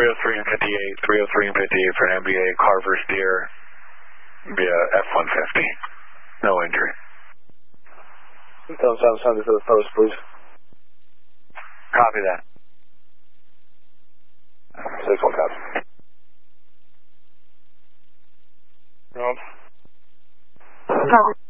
303 and 58, 303 and 58 for an MBA Carver Steer via F-150. No injury. Tell them something to the post, please. Copy that. 6-1 copy. Rob? Copy.